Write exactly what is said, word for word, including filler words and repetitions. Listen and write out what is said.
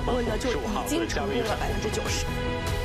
温呢就已经成功了百分之九十。